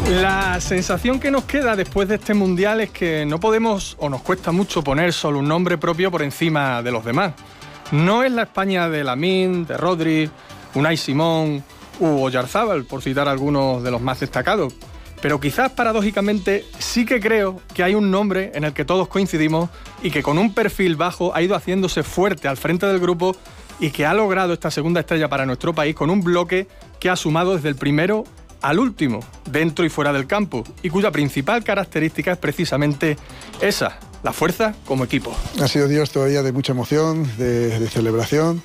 La sensación que nos queda después de este Mundial es que no podemos, o nos cuesta mucho, poner solo un nombre propio por encima de los demás. No es la España de Lamine, de Rodri, Unai Simón u Oyarzábal, por citar algunos de los más destacados. Pero quizás paradójicamente sí que creo que hay un nombre en el que todos coincidimos y que con un perfil bajo ha ido haciéndose fuerte al frente del grupo y que ha logrado esta segunda estrella para nuestro país con un bloque que ha sumado desde el primero al último, dentro y fuera del campo, y cuya principal característica es precisamente esa, la fuerza como equipo. Ha sido días todavía de mucha emoción, de celebración.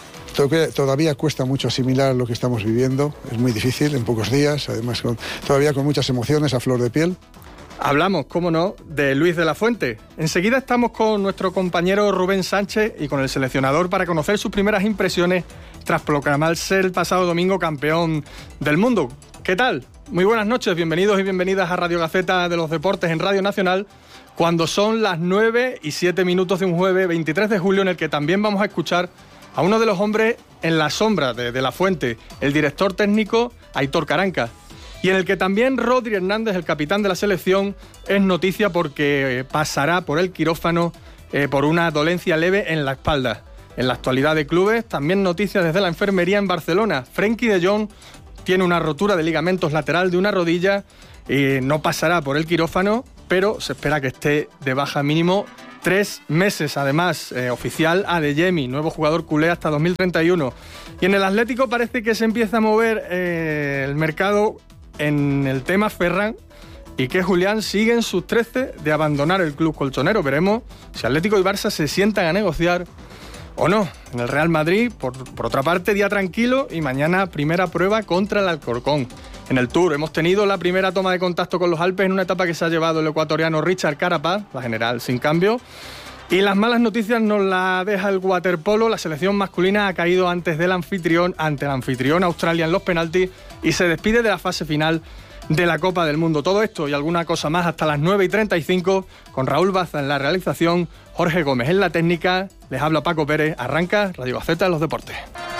Todavía cuesta mucho asimilar lo que estamos viviendo, es muy difícil en pocos días, además todavía con muchas emociones a flor de piel. Hablamos, cómo no, de Luis de la Fuente. Enseguida estamos con nuestro compañero Rubén Sánchez y con el seleccionador para conocer sus primeras impresiones tras proclamarse el pasado domingo campeón del mundo. ¿Qué tal? Muy buenas noches, bienvenidos y bienvenidas a Radio Gaceta de los Deportes en Radio Nacional, cuando son las 9:07 de un jueves 23 de julio, en el que también vamos a escuchar a uno de los hombres en la sombra de la Fuente, el director técnico Aitor Karanka, y en el que también Rodri Hernández, el capitán de la selección, es noticia porque pasará por el quirófano por una dolencia leve en la espalda. En la actualidad de clubes, también noticias desde la enfermería en Barcelona. Frenkie de Jong tiene una rotura de ligamentos lateral de una rodilla y no pasará por el quirófano, pero se espera que esté de baja mínimo 3 meses. Además, oficial Adeyemi, nuevo jugador culé hasta 2031. Y en el Atlético parece que se empieza a mover el mercado en el tema Ferran y que Julián sigue en sus 13 de abandonar el club colchonero. Veremos si Atlético y Barça se sientan a negociar o no. En el Real Madrid, por otra parte, día tranquilo y mañana primera prueba contra el Alcorcón. En el Tour hemos tenido la primera toma de contacto con los Alpes en una etapa que se ha llevado el ecuatoriano Richard Carapaz, la general sin cambio. Y las malas noticias nos las deja el waterpolo. La selección masculina ha caído ante el anfitrión Australia en los penaltis y se despide de la fase final de la Copa del Mundo. Todo esto y alguna cosa más hasta las 9:35 con Raúl Baza en la realización, Jorge Gómez en la técnica. Les habla Paco Pérez. Arranca Radio Gaceta de los Deportes.